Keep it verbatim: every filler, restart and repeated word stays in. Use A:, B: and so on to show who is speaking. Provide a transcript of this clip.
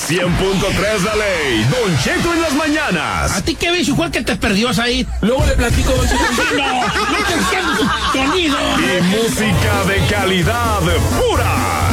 A: cien punto tres La Ley, Don Cheto en las mañanas.
B: ¿A ti qué bicho fue el que te perdió, Said?
C: Luego le platico, Don Cheto.
B: No, no te entiendo su sonido.
A: Y música de calidad pura.